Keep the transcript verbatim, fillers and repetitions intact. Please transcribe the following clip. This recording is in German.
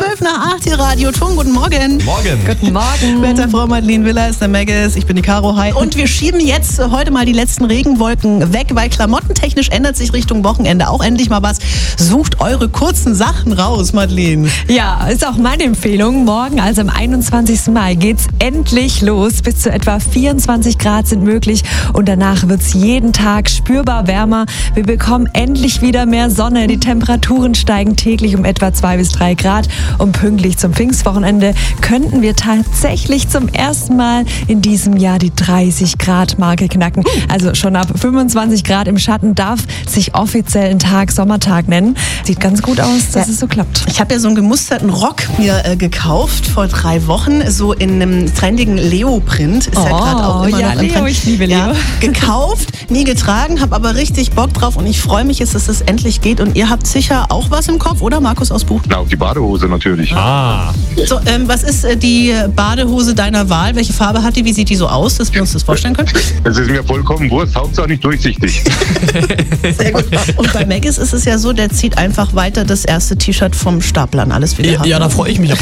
zwölf nach acht, hier Radio Turm. Guten Morgen. Morgen. Guten Morgen. Wetterfrau Madeleine Willer ist der Megas, ich bin die Caro. Hi. Und wir schieben jetzt heute mal die letzten Regenwolken weg, weil klamottentechnisch ändert sich Richtung Wochenende auch endlich mal was. Sucht eure kurzen Sachen raus, Madeleine. Ja, ist auch meine Empfehlung. Morgen, also am einundzwanzigsten Mai, geht's endlich los. Bis zu etwa vierundzwanzig Grad sind möglich und danach wird's jeden Tag spürbar wärmer. Wir bekommen endlich wieder mehr Sonne. Die Temperaturen steigen täglich um etwa zwei bis drei Grad. Und pünktlich zum Pfingstwochenende könnten wir tatsächlich zum ersten Mal in diesem Jahr die dreißig Grad Marke knacken. Also schon ab fünfundzwanzig Grad im Schatten darf sich offiziell ein Tag Sommertag nennen. sieht ganz gut aus, dass ja. es so klappt. Ich habe ja so einen gemusterten Rock mir äh, gekauft vor drei Wochen, so in einem trendigen Leo-Print. Ist oh, ja gerade auch immer ja, noch Leo, ich liebe Leo. Ja, gekauft, nie getragen, habe aber richtig Bock drauf und ich freue mich jetzt, dass es endlich geht. Und ihr habt sicher auch was im Kopf, oder Markus aus Buch? Na, auf die Badehose natürlich. Ah. So, ähm, was ist äh, die Badehose deiner Wahl? Welche Farbe hat die? Wie sieht die so aus, dass wir uns das vorstellen können? Es ist mir vollkommen wurscht, Hauptsache nicht durchsichtig. Sehr gut. Und bei Megas ist es ja so, der zieht einfach weiter das erste T-Shirt vom Stapel an, alles wieder. Ja, ja, da freue ich mich.